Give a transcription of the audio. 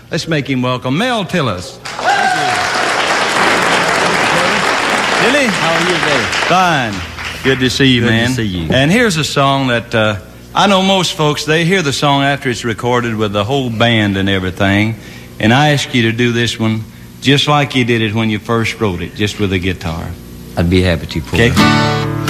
Let's make him welcome Mel Tillis. Billy? How are you today? Fine. Good to see you, man. Good to see you. And here's a song that I know most folks, they hear the song after it's recorded with the whole band and everything. And I ask you to do this one just like you did it when you first wrote it, just with a guitar. I'd be happy to, Porter. Okay?